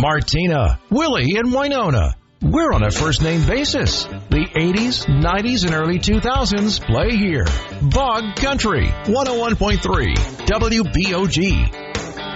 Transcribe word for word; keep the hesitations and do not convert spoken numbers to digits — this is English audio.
Martina, Willie, and Winona. We're on a first-name basis. The eighties, nineties, and early two thousands play here. Bog Country, one oh one point three W B O G.